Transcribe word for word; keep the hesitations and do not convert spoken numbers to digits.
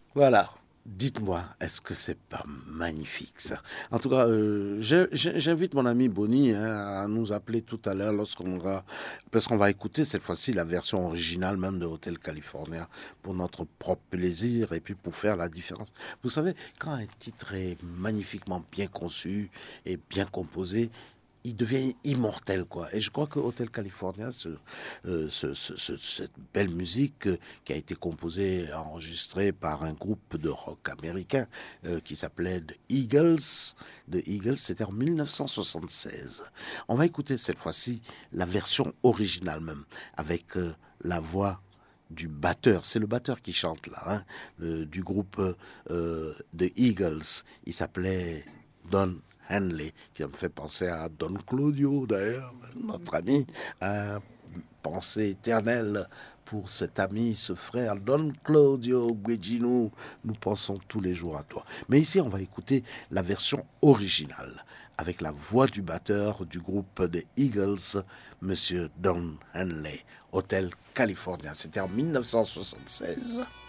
Voilà. Dites-moi, est-ce que c'est pas magnifique ça? En tout cas, euh, j'ai- j'ai- j'invite mon ami Bonnie, hein, à nous appeler tout à l'heure lorsqu'on va, parce qu'on va écouter cette fois-ci la version originale même de Hotel California pour notre propre plaisir et puis pour faire la différence. Vous savez, quand un titre est magnifiquement bien conçu et bien composé, il devient immortel, quoi. Et je crois que Hotel California, ce, euh, ce- ce- ce- cette belle musique euh, qui a été composée, enregistrée par un groupe de rock américain euh, qui s'appelait The Eagles. The Eagles, c'était en mille neuf cent soixante-seize. On va écouter cette fois-ci la version originale même, avec euh, la voix du batteur. C'est le batteur qui chante là, hein, le- du groupe euh, The Eagles. Il s'appelait Don Henley, qui me fait penser à Don Claudio d'ailleurs, notre ami. Un pensée éternelle pour cet ami, ce frère Don Claudio Guedino. Nous pensons tous les jours à toi. Mais ici, on va écouter la version originale avec la voix du batteur du groupe des Eagles, Monsieur Don Henley, Hotel California. C'était en mille neuf cent soixante-seize.